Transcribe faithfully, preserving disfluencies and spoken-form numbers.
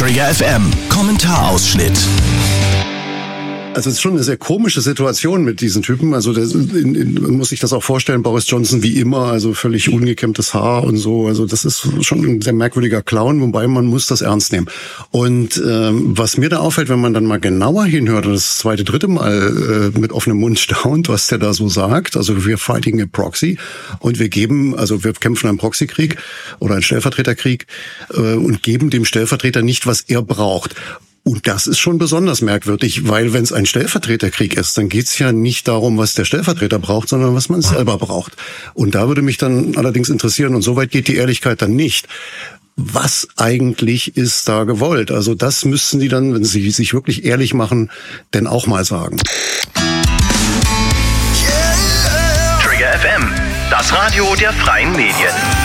Trigger F M, Kommentarausschnitt. Also es ist schon eine sehr komische Situation mit diesen Typen. Also das, in, in, man muss sich das auch vorstellen, Boris Johnson wie immer, also völlig ungekämmtes Haar und so. Also das ist schon ein sehr merkwürdiger Clown, wobei man muss das ernst nehmen. Und ähm, was mir da auffällt, wenn man dann mal genauer hinhört und das zweite, dritte Mal äh, mit offenem Mund staunt, was der da so sagt. Also wir fighting a proxy und wir geben, also wir kämpfen einen Proxykrieg oder einen Stellvertreterkrieg äh, und geben dem Stellvertreter nicht, was er braucht. Und das ist schon besonders merkwürdig, weil wenn es ein Stellvertreterkrieg ist, dann geht's ja nicht darum, was der Stellvertreter braucht, sondern was man selber braucht. Und da würde mich dann allerdings interessieren, und so weit geht die Ehrlichkeit dann nicht, was eigentlich ist da gewollt? Also das müssten die dann, wenn sie sich wirklich ehrlich machen, denn auch mal sagen. Trigger F M, das Radio der freien Medien.